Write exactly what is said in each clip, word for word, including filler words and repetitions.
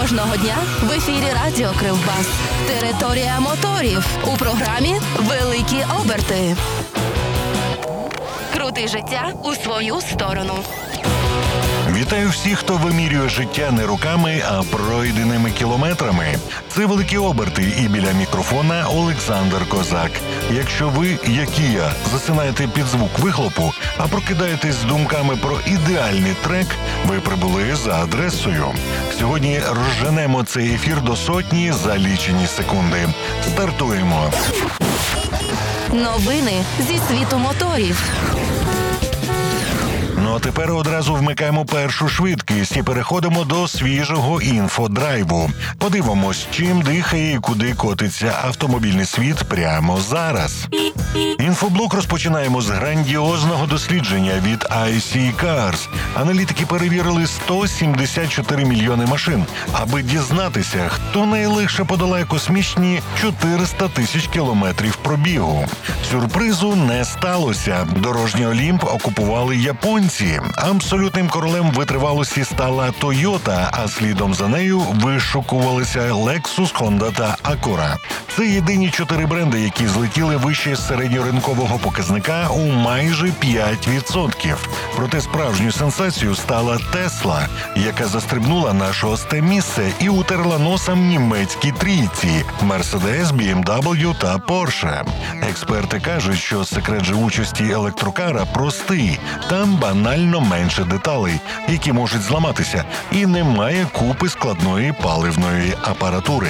Кожного дня в ефірі Радіо Кривбас. Територія моторів. У програмі «Великі оберти». Крути життя у свою сторону. Вітаю всіх, хто вимірює життя не руками, а пройденими кілометрами. Це «Великі оберти» і біля мікрофона Олександр Козак. Якщо ви, як і я, засинаєте під звук вихлопу, а прокидаєтесь з думками про ідеальний трек, ви прибули за адресою. Сьогодні розженемо цей ефір до сотні за лічені секунди. Стартуємо. Новини зі світу моторів. Ну а тепер одразу вмикаємо першу швидкість і переходимо до свіжого інфодрайву. Подивимось, чим дихає і куди котиться автомобільний світ прямо зараз. Інфоблок розпочинаємо з грандіозного дослідження від ай сі Cars. Аналітики перевірили сто сімдесят чотири мільйони машин, аби дізнатися, хто найлегше подолає космічні чотириста тисяч кілометрів пробігу. Сюрпризу не сталося. Дорожній Олімп окупували японці. Абсолютним королем витривалості стала Toyota, а слідом за нею вишукувалися Lexus, Honda та Acura. Це єдині чотири бренди, які злетіли вище середньоринкового показника у майже п'ять відсотків. Проте справжню сенсацією стала Tesla, яка застрибнула на шосте місце і утерла носом німецькій трійці – Mercedes, бі ем дабл ю та Porsche. Експерти кажуть, що секрет живучості електрокара простий. Там банально менше деталей, які можуть зламатися, і немає купи складної паливної апаратури.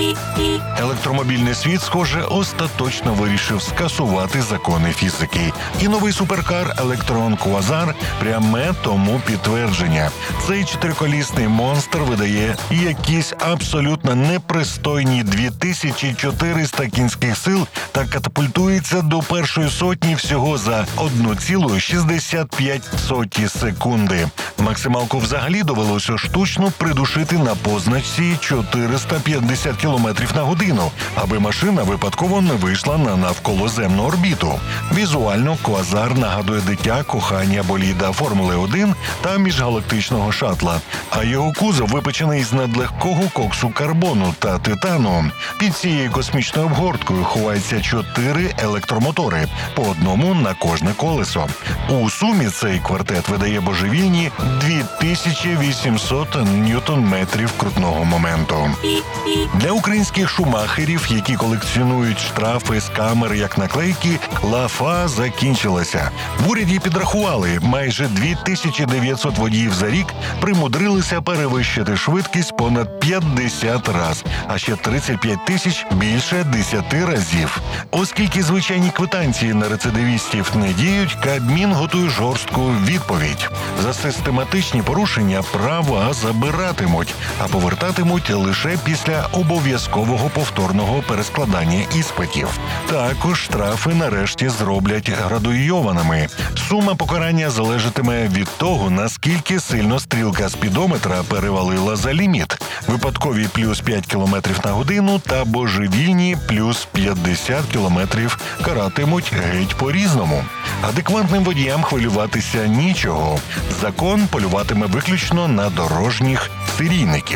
Електромобільний світ, схоже, остаточно вирішив скасувати закони фізики. І новий суперкар Electron Quasar – пряме тому підтвердження. Цей чотириколісний монстр видає якісь абсолютно непристойні дві тисячі чотириста кінських сил та катапультується до першої сотні всього за одну цілу шістдесят п'ять соті секунди. Максималку взагалі довелося штучно придушити на позначці чотириста п'ятдесят кілометрів на годину, аби машина випадково не вийшла на навколоземну орбіту. Візуально Квазар нагадує дитя кохання боліда Формули один та міжгалактичного шатла, а його кузов випечений з надлегкого коксу карбону та титану. Під цією космічною обгорткою ховаються чотири електромотори, по одному на кожне колесо. У сумі цей квартет видає божевільні дві тисячі вісімсот ньютон-метрів крутного моменту. Для українських шумахерів, які колекціонують штрафи з камер як наклейки, лафа закінчилася. В уряді підрахували, майже дві тисячі дев'ятсот водіїв за рік примудрилися перевищити швидкість понад п'ятдесят раз, а ще тридцять п'ять тисяч більше десяти разів. Оскільки звичайні квитанції на рецидивістів не діють, Кабмін готує жорстку відповідь. За систематичні порушення права забиратимуть, а повертатимуть лише після обов'язкового повторного перескладання іспитів. Також штрафи нарешті зроблять градуйованими. Сума покарання залежатиме від того, наскільки сильно стрілка спідометра перевалила за ліміт. Випадкові плюс п'ять кілометрів на годину та божевільні плюс п'ятдесят кілометрів каратимуть геть по-різному. Адекватним водіям хвилюватися нічого. Закон полюватиме виключно на дорожніх серійників.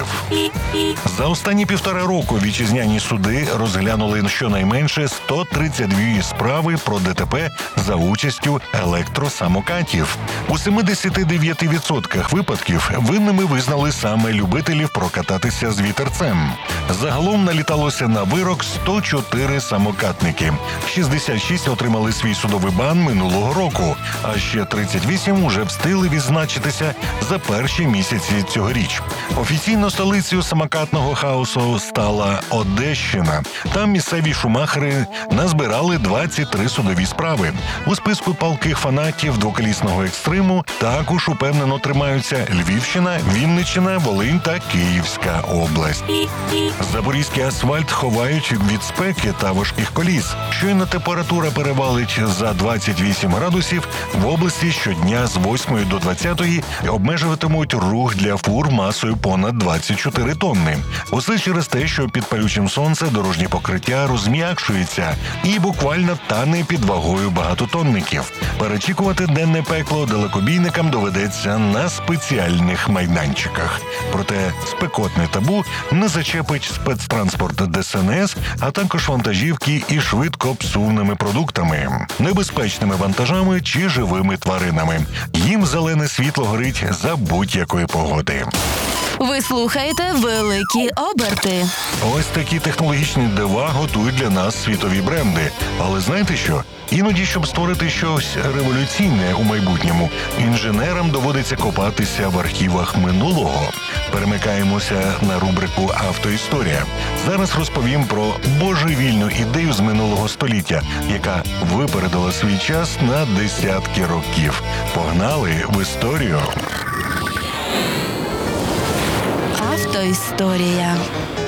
За останні півтора року вітчизняні суди розглянули щонайменше сто тридцять дві справи про ДТП за участю електросамокатів. У сімдесят дев'ять відсотків випадків винними визнали саме любителів прокататися з вітерцем. Загалом наліталося на вирок сто чотири самокатники. шістдесят шість отримали свій судовий бан минулого року, а ще тридцять вісім уже встигли відзначитися за перші місяці цьогоріч. Офіційно столицею самокатного хаосу стала Одещина. Там місцеві шумахери назбирали двадцять три судові справи. У списку палких фанатів двоколісного екстриму також упевнено тримаються Львівщина, Вінниччина, Волинь та Київська область. Запорізький асфальт ховають від спеки та важких коліс. Щойно температура перевалить за двадцять вісім градусів, в області щодня щодня з восьмої до двадцятої обмежуватимуть рух для фур масою понад двадцять чотири тонни. Усе через те, що під палючим сонце дорожнє покриття розм'якшується і буквально тане під вагою багатотонників. Перечікувати денне пекло далекобійникам доведеться на спеціальних майданчиках. Проте спекотне табу не зачепить спецтранспорт Де Ес Ен Ес, а також вантажівки і швидкопсувними продуктами, небезпечними вантажами чи живими тваринами. Їм зелене світло горить за будь-якої погоди. Ви слухаєте «Великі оберти». Ось такі технологічні дива готують для нас світові бренди. Але знаєте що? Іноді, щоб створити щось революційне у майбутньому, інженерам доводиться копатися в архівах минулого. Перемикаємося на рубрику «Автоісторія». Зараз розповім про божевільну ідею з минулого століття, яка випередила свій час на десятки років. Погнали в історію! Автоісторія.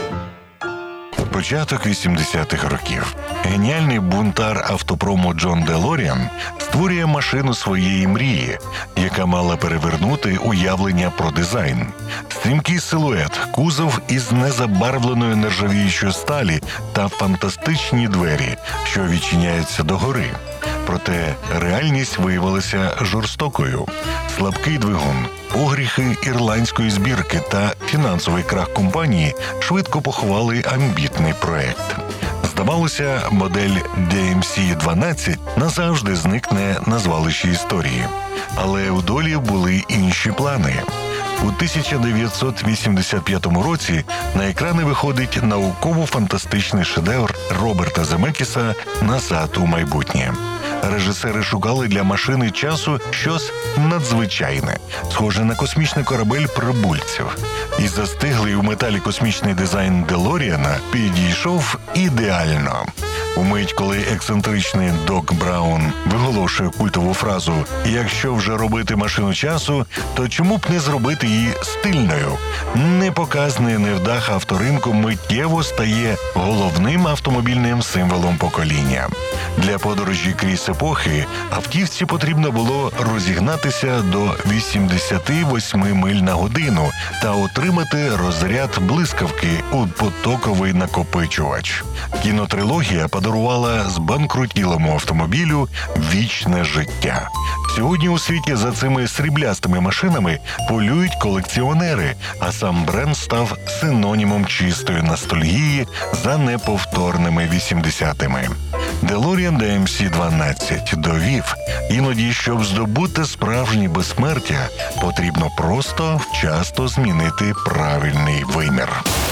Початок вісімдесятих років. Геніальний бунтар автопрому Джон Делоріан створює машину своєї мрії, яка мала перевернути уявлення про дизайн. Стрімкий силует, кузов із незабарвленої нержавіючої сталі та фантастичні двері, що відчиняються догори. Проте реальність виявилася жорстокою. Слабкий двигун, огріхи ірландської збірки та фінансовий крах компанії швидко поховали амбітний проект. Здавалося, модель Ді Ем Сі дванадцять назавжди зникне на звалищі історії. Але у долі були інші плани. У тисяча дев'ятсот вісімдесят п'ятому році на екрани виходить науково-фантастичний шедевр Роберта Земекіса «Назад у майбутнє». Режисери шукали для машини часу щось надзвичайне, схоже на космічний корабель прибульців. І застиглий у металі космічний дизайн Делоріана підійшов ідеально. Умить, коли ексцентричний Док Браун виголошує культову фразу «Якщо вже робити машину часу, то чому б не зробити її стильною?» Непоказний невдах авторинку миттєво стає головним автомобільним символом покоління. Для подорожі крізь епохи автівці потрібно було розігнатися до вісімдесят вісім миль на годину та отримати розряд блискавки у потоковий накопичувач. Кінотрилогія подарувала збанкрутілому автомобілю вічне життя. Сьогодні у світі за цими сріблястими машинами полюють колекціонери, а сам бренд став синонімом чистої ностальгії за неповторними вісімдесятими. Делоріан Ді Ем Сі дванадцять довів, іноді, щоб здобути справжнє безсмертя, потрібно просто вчасно змінити правильний вимір.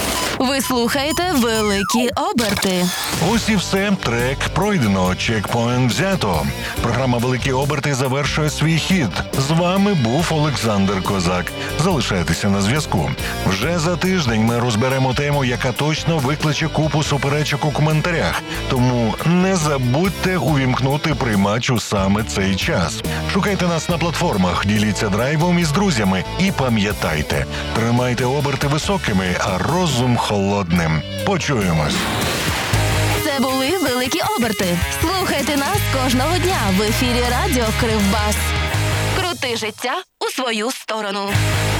Ви слухаєте «Великі оберти». Ось і все. Трек пройдено, чекпоінт взято. Програма «Великі оберти» завершує свій хід. З вами був Олександр Козак. Залишайтеся на зв'язку. Вже за тиждень ми розберемо тему, яка точно викличе купу суперечок у коментарях. Тому не забудьте увімкнути приймач у саме цей час. Шукайте нас на платформах, діліться драйвом із друзями і пам'ятайте, тримайте оберти високими, а розум холодним. Почуємось. Це були «Великі оберти». Слухайте нас кожного дня в ефірі радіо Кривбас. Крути життя у свою сторону.